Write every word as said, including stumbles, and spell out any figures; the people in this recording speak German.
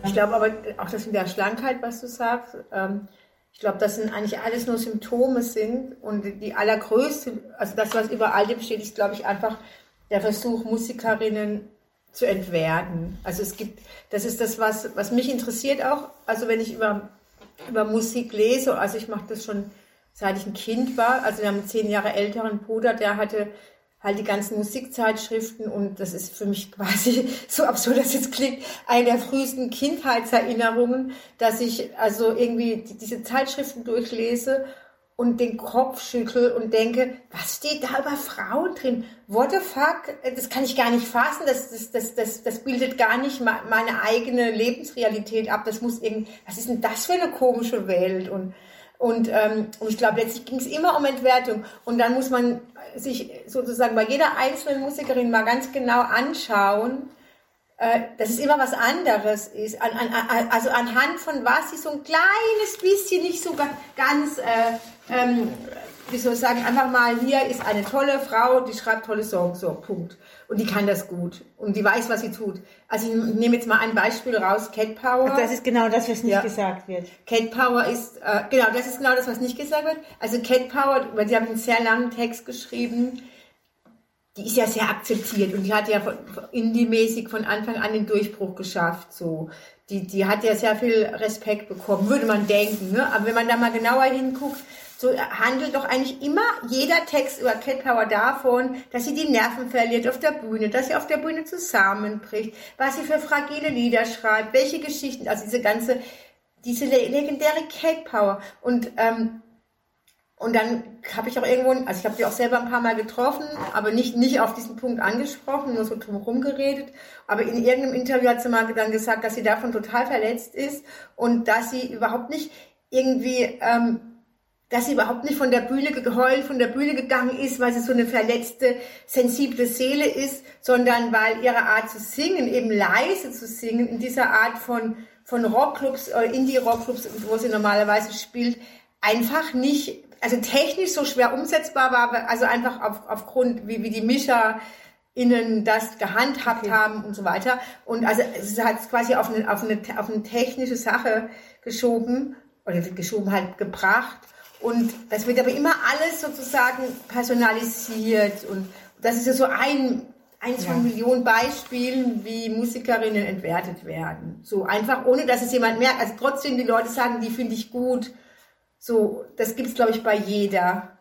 Ich glaube aber auch das mit der Schlankheit, was du sagst, ähm, ich glaube, dass sind eigentlich alles nur Symptome sind und die allergrößte, also das, was über all dem steht, ist, glaube ich, einfach der Versuch, Musikerinnen zu entwerten. Also es gibt, das ist das, was, was mich interessiert auch, also wenn ich über, über Musik lese, also ich mache das schon seit ich ein Kind war, also wir haben einen zehn Jahre älteren Bruder, der hatte halt die ganzen Musikzeitschriften und das ist für mich quasi, so absurd das jetzt klingt, eine der frühesten Kindheitserinnerungen, dass ich also irgendwie diese Zeitschriften durchlese und den Kopf schüttel und denke, was steht da über Frauen drin? What the fuck? Das kann ich gar nicht fassen, das, das, das, das, das bildet gar nicht meine eigene Lebensrealität ab, das muss irgendwie, was ist denn das für eine komische Welt? Und Und, ähm, und ich glaube, letztlich ging es immer um Entwertung. Und dann muss man sich sozusagen bei jeder einzelnen Musikerin mal ganz genau anschauen, äh, dass es immer was anderes ist. An, an, also anhand von was sie so ein kleines bisschen, nicht so ganz, äh, ähm, wie soll ich sagen, einfach mal, hier ist eine tolle Frau, die schreibt tolle Songs, so, Punkt. Und die kann das gut. Und die weiß, was sie tut. Also ich nehme jetzt mal ein Beispiel raus, Cat Power. Also das ist genau das, was nicht ja. gesagt wird. Cat Power ist, äh, genau, das ist genau das, was nicht gesagt wird. Also Cat Power, weil die haben einen sehr langen Text geschrieben, die ist ja sehr akzeptiert und die hat ja von, indie-mäßig von Anfang an den Durchbruch geschafft, so. Die, die hat ja sehr viel Respekt bekommen, würde man denken, ne? Aber wenn man da mal genauer hinguckt, so handelt doch eigentlich immer jeder Text über Cat Power davon, dass sie die Nerven verliert auf der Bühne, dass sie auf der Bühne zusammenbricht, was sie für fragile Lieder schreibt, welche Geschichten, also diese ganze, diese legendäre Cat Power. Und, ähm, und dann habe ich auch irgendwo, also ich habe die auch selber ein paar Mal getroffen, aber nicht, nicht auf diesen Punkt angesprochen, nur so drumherum geredet. Aber in irgendeinem Interview hat sie mal dann gesagt, dass sie davon total verletzt ist und dass sie überhaupt nicht irgendwie, ähm, dass sie überhaupt nicht von der Bühne geheult, von der Bühne gegangen ist, weil sie so eine verletzte, sensible Seele ist, sondern weil ihre Art zu singen, eben leise zu singen, in dieser Art von, von Rockclubs, oder Indie-Rockclubs, wo sie normalerweise spielt, einfach nicht, also technisch so schwer umsetzbar war, also einfach auf, aufgrund, wie, wie die Mischer innen das gehandhabt okay. haben und so weiter. Und also es hat es quasi auf eine, auf eine, auf eine technische Sache geschoben, oder geschoben halt gebracht. Und das wird aber immer alles sozusagen personalisiert und das ist ja so ein, eins ja. von Millionen Beispielen, wie Musikerinnen entwertet werden. So einfach, ohne dass es jemand merkt. Also trotzdem die Leute sagen, die finde ich gut. So, das gibt's glaube ich bei jeder.